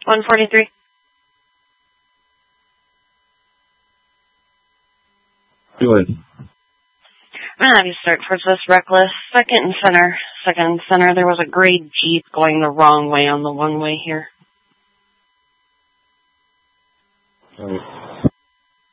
143. Good. I'm gonna have you start towards this reckless. Second and center. Second and center. There was a gray Jeep going the wrong way on the one-way here. All right.